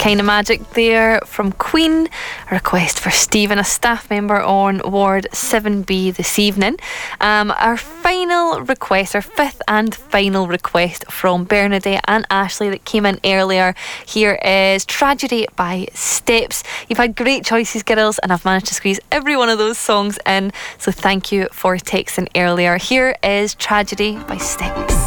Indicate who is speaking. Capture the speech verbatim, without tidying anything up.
Speaker 1: Kind of Magic there from Queen. A request for Stephen, a staff member on Ward seven B this evening. Um, our final request, our fifth and final request from Bernadette and Ashley that came in earlier. Here is Tragedy by Steps. You've had great choices, girls, and I've managed to squeeze every one of those songs in. So thank you for texting earlier. Here is Tragedy by Steps.